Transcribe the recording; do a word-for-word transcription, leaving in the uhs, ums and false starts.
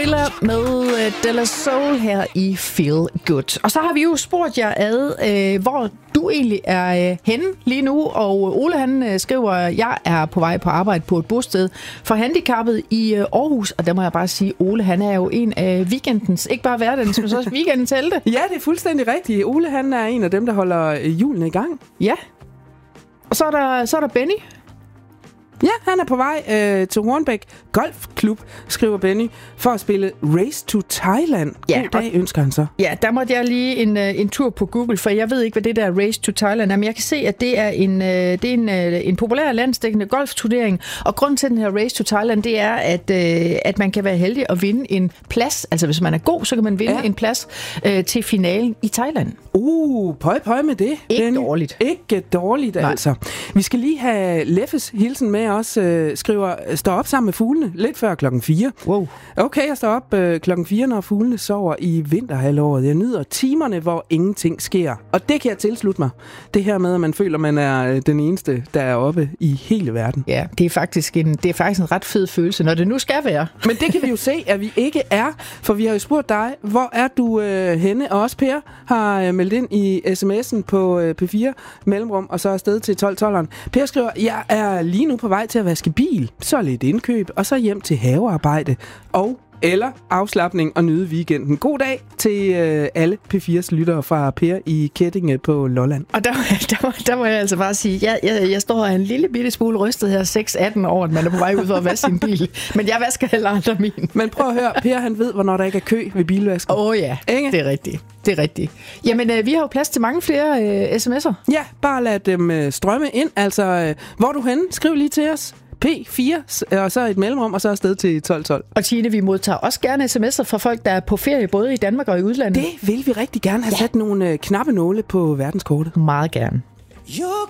Gorilla med De La Soul her i Feel Good. Og så har vi jo spurgt jer ad, øh, hvor du egentlig er øh, henne lige nu. Og Ole han øh, skriver, jeg er på vej på arbejde på et bosted for handicappede i øh, Aarhus. Og der må jeg bare sige, Ole han er jo en af weekendens, ikke bare hverdagens, men så også weekendens helte. Ja, det er fuldstændig rigtigt. Ole han er en af dem, der holder hjulene i gang. Ja. Og så er der, så er der Benny. Ja, han er på vej øh, til Hornbæk Golfklub, skriver Benny, for at spille Race to Thailand. Ja, God dag, ønsker han så. Ja, der måtte jeg lige en, en tur på Google, for jeg ved ikke, hvad det der Race to Thailand er, men jeg kan se, at det er en, det er en, en populær landsdækkende golfturnering, og grunden til den her Race to Thailand, det er, at, at man kan være heldig at vinde en plads, altså hvis man er god, så kan man vinde ja. en plads øh, til finalen i Thailand. Uh, pøj pøj med det. Ikke Benny. dårligt. Ikke dårligt, Nej. altså. Vi skal lige have Leffes hilsen med os, øh, skriver, står op sammen med fuglene lidt før klokken fire. Wow. Okay, jeg står op øh, klokken fire, når fuglene sover i vinterhalvåret. Jeg nyder timerne, hvor ingenting sker. Og det kan jeg tilslutte mig. Det her med, at man føler, man er den eneste, der er oppe i hele verden. Ja, det er faktisk en, det er faktisk en ret fed følelse, når det nu skal være. Men det kan vi jo se, at vi ikke er. For vi har jo spurgt dig, hvor er du øh, henne? Og også Per har øh, meldt ind i sms'en på øh, P fire mellemrum, og så afsted til tolv tolveren. Per skriver, jeg er lige nu på vej til at vaske bil, så lidt indkøb, og så hjem til havearbejde og eller afslapning og nyde weekenden. God dag til øh, alle P fires lyttere fra Per i Kettinge på Lolland. Og der, der, der må jeg altså bare sige, jeg, jeg, jeg står en lille bitte smule rystet her seks atten år, at man er på vej ud for at vaske sin bil. Men jeg vasker heller aldrig min. Men prøv at høre, Per han ved, hvornår der ikke er kø ved bilvasken. Åh oh, ja, Inge? Det er rigtigt. Det er rigtigt. Jamen, øh, vi har jo plads til mange flere øh, sms'er. Ja, bare lad dem øh, strømme ind. Altså, øh, hvor er du henne? Skriv lige til os. P fire, og så et mellemrum, og så afsted til tolv tolv. Og Tine, vi modtager også gerne sms'er fra folk, der er på ferie, både i Danmark og i udlandet. Det vil vi rigtig gerne have ja. sat nogle øh, knappenåle på verdenskortet. Meget gerne. You